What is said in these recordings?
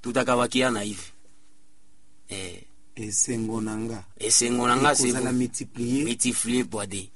tutakabakiana hivi. Esengo nanga c'est la multiplier par deux.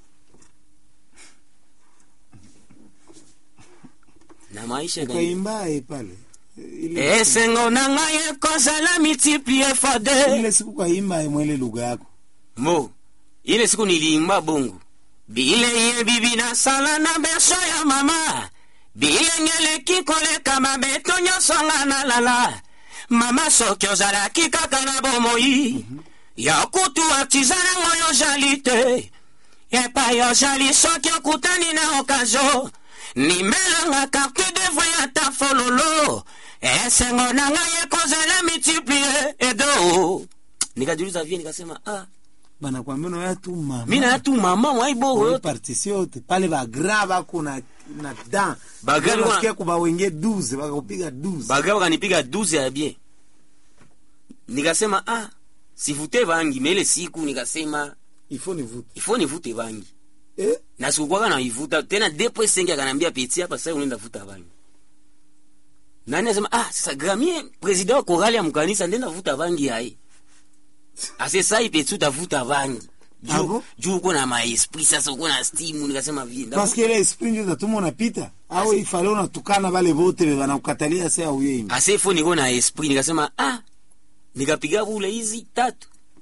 Na maisha kaimba pale esengo nanga yekoza la multiplier par deux. Ile siku kaimba mwele lugha yako mo ile siku niliimba bongo bile ye bibi na sala na beso ya mama bile ngele kikole kama beto nyosonga na lala mama sokyo zala kikaka na bomoi ya kutu atizana ngoyo jalite yepa yo jali sokyo kutani na okazo ni melanga carte de voyata fololo esengo nanga yekoza la multiplier edo nikajiuliza vile nikasema bana kwa mbona ya tu mama mimi na tu mama waibo participate pale ba grava kuna na dan bagalo wasikia kuba wenge 12 bakakupiga 12 bagalo kanipiga 12 ya bien nikasema sivute vangi mele siku nikasema il faut nivute vangi na sikuwa na ivuta tena depuis 5 akanambia peti hapa sasa unaenda vuta vangi nani anasema sasa Grammy president wa korali ya mkanisa ndenda vuta vangi hai ase sai peti utavuta vangi juu uko na maesprit sasa uko na stimu nikasema vinda parce que l'esprit ndio tuma unapita au ifale unatukana wale wote wanakukatalia sasa uyeimba ase ifo niko na esprit nikasema nikapiga bule hizi 3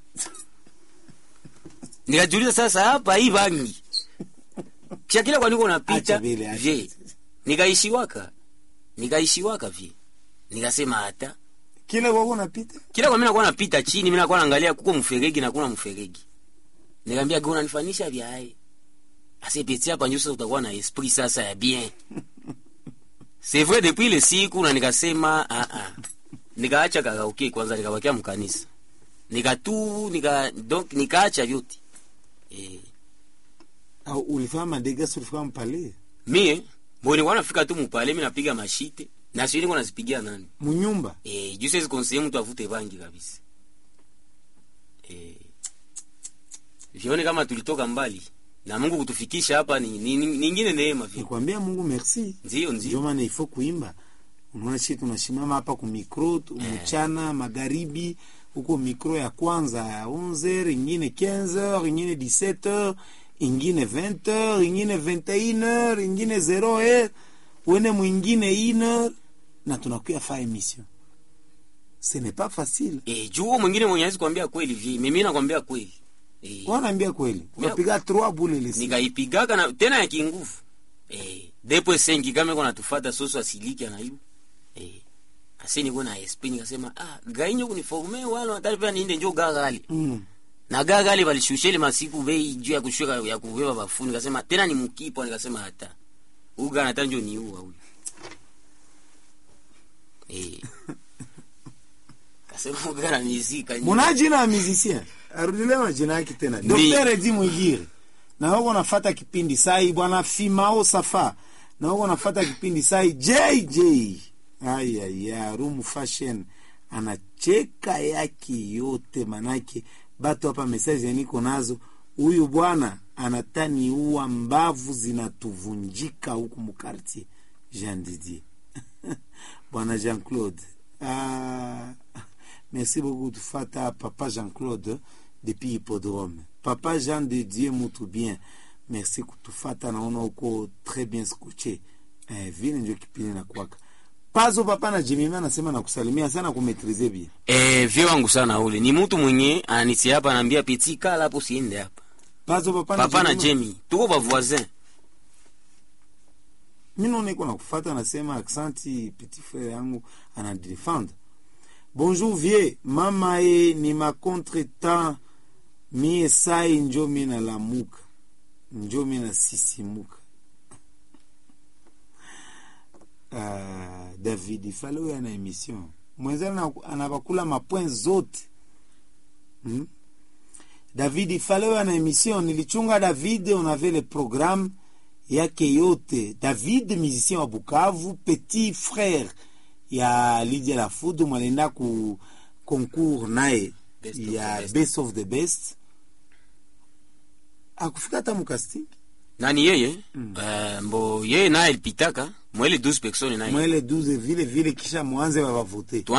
nikajuliza sasa hapa hii vangi kisha kila kwa niko napita je nikaishiwaka vi nikasema hata kila kwa unapita kila kwa mimi nakuwa napita chini mimi nakuwa naangalia kuko mferegi na kuna mferegi nikamwambia gona nifanisha vya hai asipeti hapa nyuso utakuwa na esprit sasa ya bien c'est vrai depuis le siku na nikasema nikaacha karaoke kwanza nikabakia mkanisa donc nikaacha vyote au ulifanya dega ulifanya pale mimi mbona wanafika tu mpale mimi napiga mashite na sio niko nazipigia nani munyumba juu siwezi conseiller mtu avute bangi kabisa vione kama tulitoka mbali na Mungu kutufikisha hapa ni nyingine neema vile nikwambia Mungu merci ndio maana il faut kuimba unaona sisi tunashimama hapa ku micro mchana magharibi huko micro ya kwanza 11h ingine 15h ingine 17h ingine 20h ingine 21h ingine 0h wene mwingine 1h na tunakuya fa emission ce n'est pas facile juu mwingine mwenye hawezi kuambia kweli vi mimi nakwambia kweli wanaambia kweli unapiga 3 bule lesi nikaipigaga na tena ya kinguvu depuis 5 kama kuna tufuata soso asiliki na hiyo asini kuna espini nikasema gainyo kuniforme wala nataka niende njoo gagali na gagali walishushele masiku bei juu ya kushuka ya kubeba bafuni nikasema tena ni mkipo nikasema hata uga natanjo ni huwa huyo kasema uga na muziki munaji na musicien arudile majina yake tena Dr. Edi Mwigire na wao wanafuata kipindi sai bwana Fimao Safa na wao wanafuata kipindi sai JJ Room Fashion anacheka yake yote manake batu hapa message niko nazo huyu bwana anatani uwa mbavu zinatuvunjika huku mkartie Jean Didier bwana Jean-Claude merci beaucoup tufata papa Jean-Claude depuis Hippodrome papa Jean Didier mutu bien merci kutufata naona uko très bien scotché vile ndio kipindi na kwaka Pazo papa na Jimmy anasema na kusalimia sana kumetrize bien. Vyo wangu sana ule. Ni mtu mwenye ananitia hapa ananiambia peti kala hapo siende hapa. Pazo papa na Jimmy. Tuko ba voisin. Mimi naona iko nakufuata anasema accenti petit frère yangu anadefend. Bonjour vieux, mama ni ma contretemps mie sai njo mimi na lamuka. Njo mimi na sisimuka. David ifalo yana emission mwenzana anabakula mapoint zote David ifalo yana emission nilichunga David on avait le programme yake yote David musicien wa Bukavu petit frère ya Lydia Lafoudou mwalenda ku concours nae ya best of the best akufika hata mukasting nani yeye mbo yeye naye alipitaka mwele 12 personnes naye mwele 12 vile kisha mwanze wa voter